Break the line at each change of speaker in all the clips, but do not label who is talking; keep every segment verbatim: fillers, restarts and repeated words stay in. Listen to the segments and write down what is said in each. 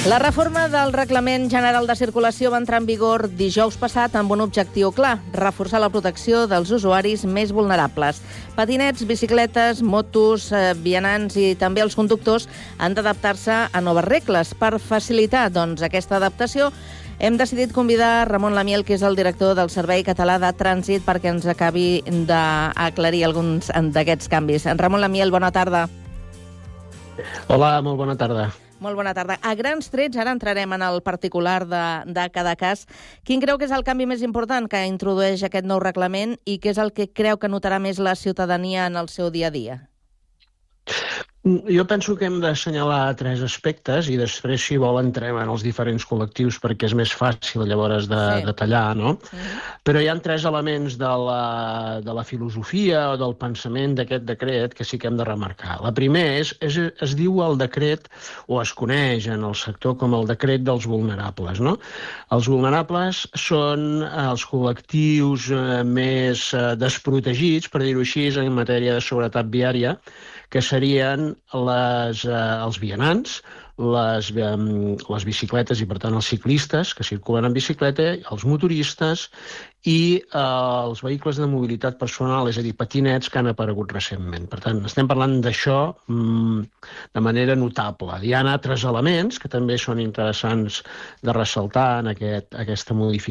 La reforma del Reglament General de Circulació va entrar en vigor dijous passat amb un objectiu clar: reforçar la protecció dels usuaris més vulnerables. Patinets, bicicletes, motos, eh, vianants i també els conductors han d'adaptar-se a noves regles. Per facilitar doncs, aquesta adaptació, hem decidit convidar Ramon Lamiel, que és el director del Servei Català de Trànsit, perquè ens acabi d'aclarir alguns d'aquests canvis. Ramon Lamiel, bona tarda.
Hola, molt bona tarda.
Molt bona tarda. A grans trets, ara entrarem en el particular de, de cada cas. Quin creu que és el canvi més important que introdueix aquest nou reglament i què és el que creu que notarà més la ciutadania en el seu dia a dia?
Jo penso que hem d'assenyalar tres aspectes i després, si vol, entrem en els diferents col·lectius perquè és més fàcil llavors de
Sí.
detallar, no?
Mm-hmm.
Però hi ha tres elements de la, de la filosofia o del pensament d'aquest decret que sí que hem de remarcar. La primera és, és, es diu el decret, o es coneix en el sector com el decret dels vulnerables, no? Els vulnerables són els col·lectius eh, més eh, desprotegits, per dir-ho així, en matèria de seguretat viària, que serien les, eh, els vianants, les, eh, les bicicletes i, per tant, els ciclistes que circulen en bicicleta, els motoristes i eh, els vehicles de mobilitat personal, és a dir, patinets que han aparegut recentment. Per tant, estem parlant d'això mm, de manera notable. Hi ha altres elements que també són interessants de ressaltar en aquest, aquesta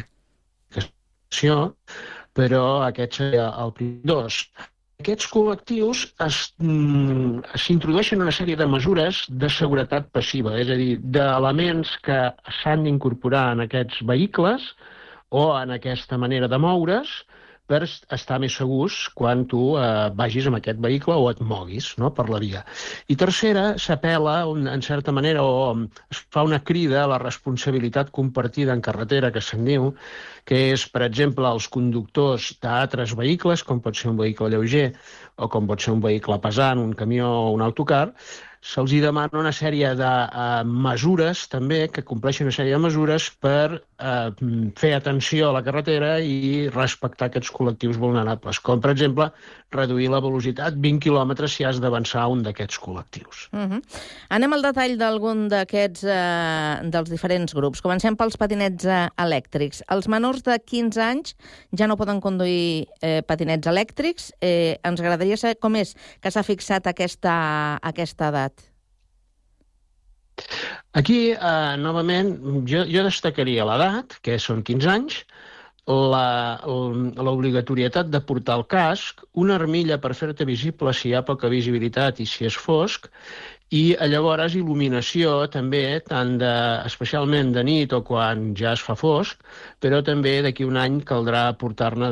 modificació, però aquest seria el primer. Dos, aquests col·lectius s'introdueixen una sèrie de mesures de seguretat passiva, és a dir, d'elements que s'han d'incorporar en aquests vehicles o en aquesta manera de moure's per estar més segurs quan tu eh, vagis amb aquest vehicle o et moguis, no?, per la via. I tercera, s'apel·la, en certa manera, o es fa una crida a la responsabilitat compartida en carretera, que se'n diu, que és, per exemple, els conductors d'altres vehicles, com pot ser un vehicle lleuger o com pot ser un vehicle pesant, un camió o un autocar, se'ls hi demana una sèrie de uh, mesures, també, que compleixen una sèrie de mesures per uh, fer atenció a la carretera i respectar aquests col·lectius vulnerables, com, per exemple, reduir la velocitat vint quilòmetres si has d'avançar un d'aquests col·lectius.
Uh-huh. Anem al detall d'algun d'aquests, eh, dels diferents grups. Comencem pels patinets eh, elèctrics. Els menors de quinze anys ja no poden conduir eh, patinets elèctrics. Eh, ens agradaria saber com és que s'ha fixat aquesta, aquesta edat.
Aquí, eh, novament, jo, jo destacaria l'edat, que són quinze anys, la, l'obligatorietat de portar el casc, una armilla per fer-te visible si hi ha poca visibilitat i si és fosc, i llavors il·luminació també, tant de, especialment de nit o quan ja es fa fosc, però també d'aquí un any caldrà portar-ne